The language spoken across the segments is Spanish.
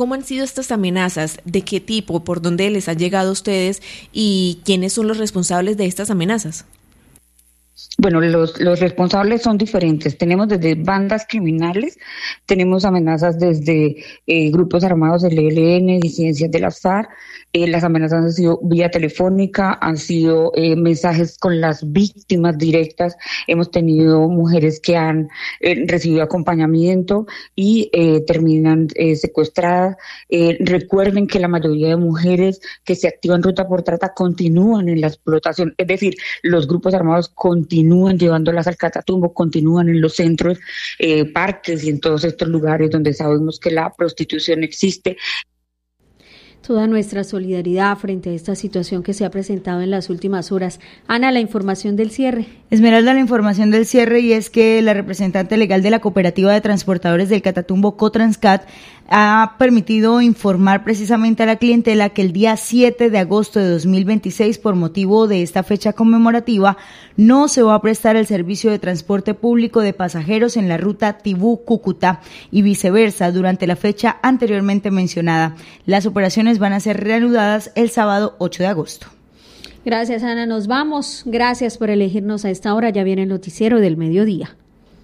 ¿Cómo han sido estas amenazas? ¿De qué tipo? ¿Por dónde les han llegado a ustedes? ¿Y quiénes son los responsables de estas amenazas? Bueno, los responsables son diferentes. Tenemos desde bandas criminales, tenemos amenazas desde grupos armados del ELN, disidencias de las FARC. Las amenazas han sido vía telefónica, han sido mensajes con las víctimas directas. Hemos tenido mujeres que han recibido acompañamiento y terminan secuestradas. Recuerden que la mayoría de mujeres que se activan ruta por trata continúan en la explotación, es decir, los grupos armados continúan llevándolas al Catatumbo, continúan en los centros, parques y en todos estos lugares donde sabemos que la prostitución existe. Toda nuestra solidaridad frente a esta situación que se ha presentado en las últimas horas. Ana, la información del cierre. Esmeralda, la información del cierre, y es que la representante legal de la Cooperativa de Transportadores del Catatumbo, Cotranscat, ha permitido informar precisamente a la clientela que el día 7 de agosto de 2026, por motivo de esta fecha conmemorativa, no se va a prestar el servicio de transporte público de pasajeros en la ruta Tibú-Cúcuta y viceversa durante la fecha anteriormente mencionada. Las operaciones van a ser reanudadas el sábado 8 de agosto. Gracias, Ana. Nos vamos. Gracias por elegirnos a esta hora. Ya viene el noticiero del mediodía.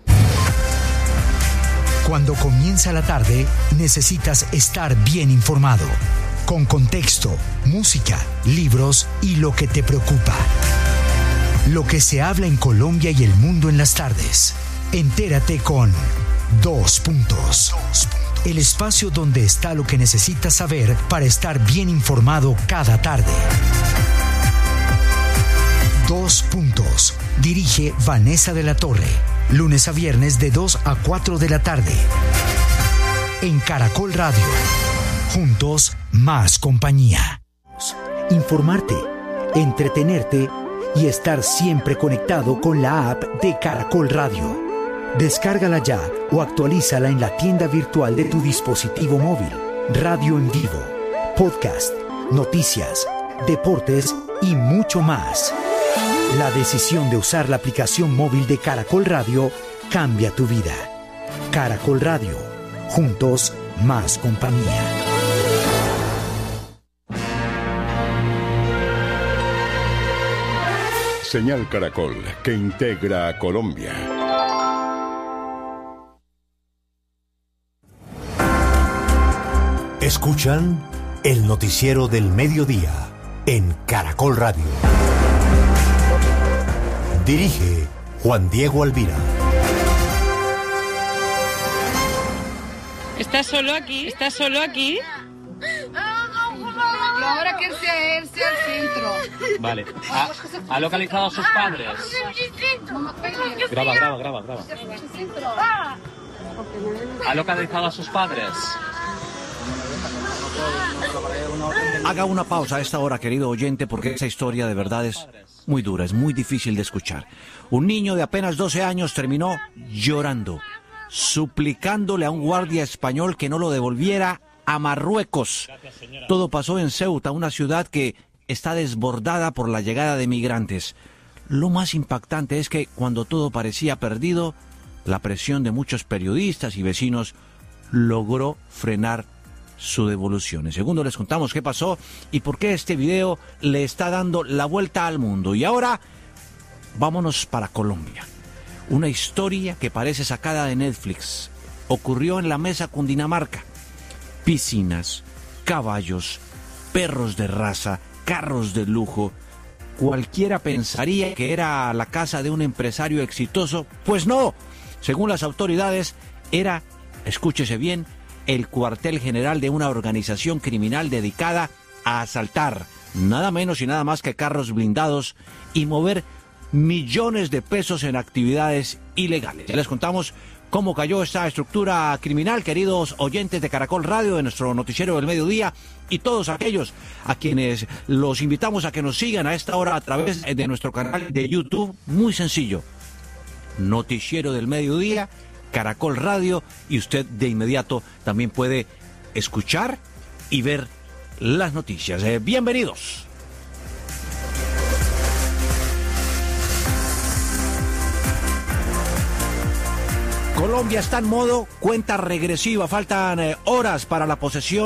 Cuando comienza la tarde, necesitas estar bien informado, con contexto, música, libros y lo que te preocupa. Lo que se habla en Colombia y el mundo en las tardes. Entérate con 2 Puntos. El espacio donde está lo que necesitas saber para estar bien informado cada tarde. 2 Puntos. Dirige Vanessa de la Torre. Lunes a viernes de 2 a 4 de la tarde. En Caracol Radio. Juntos, más compañía. Informarte, entretenerte y estar siempre conectado con la app de Caracol Radio. Descárgala ya o actualízala en la tienda virtual de tu dispositivo móvil. Radio en vivo, podcast, noticias, deportes y mucho más. La decisión de usar la aplicación móvil de Caracol Radio cambia tu vida. Caracol Radio. Juntos, más compañía. Señal Caracol, que integra a Colombia. Escuchan el noticiero del mediodía en Caracol Radio. Dirige Juan Diego Alvira. ¿Estás solo aquí? ¿Estás solo aquí? Y ahora que irse al centro. Vale. ¿Ha localizado a sus padres? Graba. ¿Ha localizado a sus padres? Haga una pausa a esta hora, querido oyente, porque esa historia de verdad es muy dura, es muy difícil de escuchar. Un niño de apenas 12 años terminó llorando, suplicándole a un guardia español que no lo devolviera a Marruecos. Todo pasó en Ceuta, una ciudad que está desbordada por la llegada de migrantes. Lo más impactante es que cuando todo parecía perdido, la presión de muchos periodistas y vecinos logró frenar su devolución. En segundo les contamos qué pasó y por qué este video le está dando la vuelta al mundo. Y ahora, vámonos para Colombia. Una historia que parece sacada de Netflix. Ocurrió en la Mesa, Cundinamarca. Piscinas, caballos, perros de raza, carros de lujo. Cualquiera pensaría que era la casa de un empresario exitoso. Pues no. Según las autoridades, era, escúchese bien, el cuartel general de una organización criminal dedicada a asaltar nada menos y nada más que carros blindados y mover millones de pesos en actividades ilegales. Ya les contamos cómo cayó esta estructura criminal, queridos oyentes de Caracol Radio, de nuestro noticiero del mediodía, y todos aquellos a quienes los invitamos a que nos sigan a esta hora a través de nuestro canal de YouTube. Muy sencillo, Noticiero del Mediodía, Caracol Radio, y usted de inmediato también puede escuchar y ver las noticias. Bienvenidos. Colombia está en modo cuenta regresiva, faltan horas para la posesión